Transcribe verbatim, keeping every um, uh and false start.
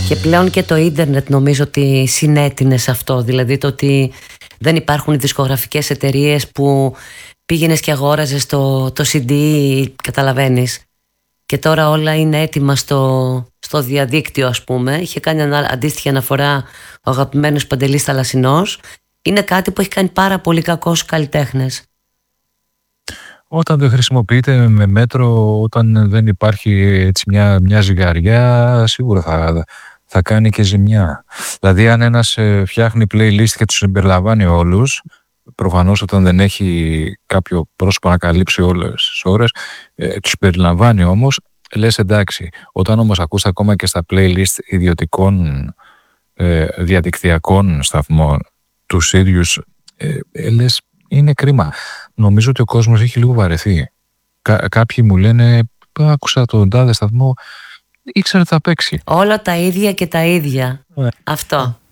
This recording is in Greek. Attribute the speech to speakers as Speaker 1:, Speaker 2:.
Speaker 1: Και πλέον και το ίντερνετ νομίζω ότι συνέτεινε σε αυτό. Δηλαδή το ότι δεν υπάρχουν δισκογραφικές εταιρείες που πήγαινες και αγόραζες το, το σι ντι, καταλαβαίνεις. Και τώρα όλα είναι έτοιμα στο, στο διαδίκτυο, ας πούμε. Είχε κάνει ανα, αντίστοιχη αναφορά ο αγαπημένος Παντελής Θαλασσινός. Είναι κάτι που έχει κάνει πάρα πολύ κακό στους καλλιτέχνες.
Speaker 2: Όταν δεν χρησιμοποιείται με μέτρο, όταν δεν υπάρχει έτσι μια, μια ζυγαριά, σίγουρα θα, θα κάνει και ζημιά. Δηλαδή αν ένας φτιάχνει playlist και τους συμπεριλαμβάνει όλους, προφανώς όταν δεν έχει κάποιο πρόσωπο να καλύψει όλες τις ώρες, ε, τους περιλαμβάνει όμως, λες εντάξει. Όταν όμως ακούς ακόμα και στα playlist ιδιωτικών ε, διαδικτυακών σταθμών τους ίδιους, ε, ε, λες είναι κρίμα. Νομίζω ότι ο κόσμος έχει λίγο βαρεθεί. Κά- κάποιοι μου λένε, άκουσα τον τάδε σταθμό, ήξερα ότι θα παίξει.
Speaker 1: Όλα τα ίδια και τα ίδια.
Speaker 2: Ε.
Speaker 1: Αυτό.